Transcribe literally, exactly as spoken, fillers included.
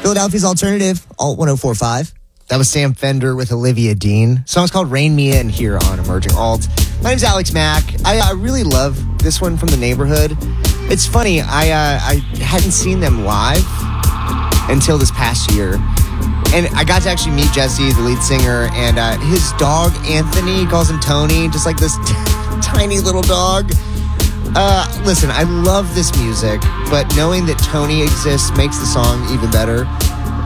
Philadelphia's Alternative, Alt one oh four point five. That was Sam Fender with Olivia Dean. The song's called Rain Me In here on Emerging Alt. My name's Alex Mack. I, I really love this one from the neighborhood. It's funny, I uh, I hadn't seen them live until this past year. And I got to actually meet Jesse, the lead singer, and uh, his dog, Anthony, calls him Tony, just like this t- tiny little dog. Uh, listen, I love this music, but knowing that Tony exists makes the song even better.